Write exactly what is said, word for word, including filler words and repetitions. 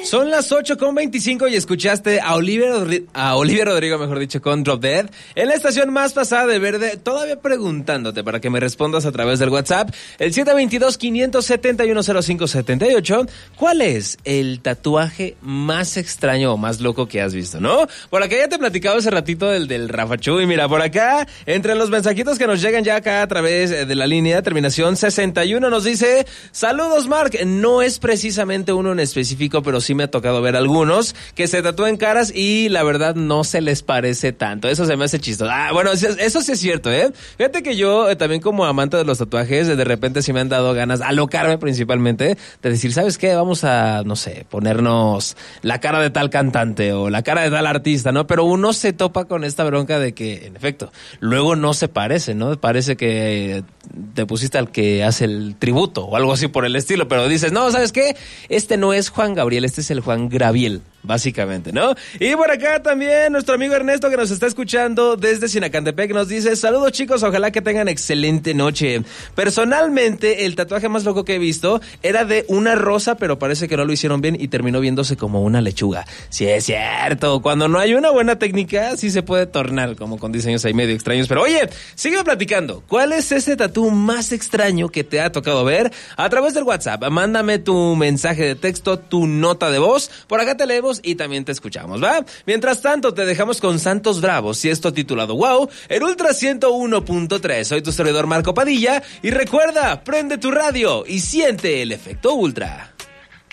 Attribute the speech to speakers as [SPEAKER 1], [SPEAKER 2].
[SPEAKER 1] Son las ocho con veinticinco y escuchaste a Olivia, Rodri- a Olivia Rodrigo, mejor dicho, con Drop Dead, en la estación más pasada de Verde, todavía preguntándote para que me respondas a través del WhatsApp, el siete dos dos, cinco siete uno, cero cinco siete ocho, ¿cuál es el tatuaje más extraño o más loco que has visto, no? Por acá ya te platicaba hace ratito del, del Rafa Chu, y mira, por acá, entre los mensajitos que nos llegan ya acá a través de la línea, terminación sesenta y uno, nos dice, saludos Mark, no es precisamente uno en específico, pero sí me ha tocado ver algunos que se tatúan caras y la verdad no se les parece tanto. Eso se me hace chistoso. Ah, bueno, eso sí es cierto, ¿eh? Fíjate que yo eh, también como amante de los tatuajes, de repente sí me han dado ganas, alocarme principalmente, de decir, ¿sabes qué? Vamos a, no sé, ponernos la cara de tal cantante o la cara de tal artista, ¿no? Pero uno se topa con esta bronca de que, en efecto, luego no se parece, ¿no? Parece que te pusiste al que hace el tributo o algo así por el estilo, pero dices, no, ¿sabes qué? Este no es Juan Gabriel, este es el Juan Graviel, básicamente, ¿no? Y por acá también nuestro amigo Ernesto, que nos está escuchando desde Sinacantepec, nos dice, saludos chicos, ojalá que tengan excelente noche. Personalmente, el tatuaje más loco que he visto era de una rosa, pero parece que no lo hicieron bien y terminó viéndose como una lechuga. Sí, es cierto, cuando no hay una buena técnica, sí se puede tornar como con diseños ahí medio extraños. Pero oye, sigue platicando, ¿cuál es ese tatú más extraño que te ha tocado ver? A través del WhatsApp, mándame tu mensaje de texto, tu nota de voz, por acá te leemos y también te escuchamos, ¿va? Mientras tanto, te dejamos con Santos Bravos y esto titulado Wow, en Ultra ciento uno punto tres. Soy tu servidor Marco Padilla y recuerda, prende tu radio y siente el efecto Ultra.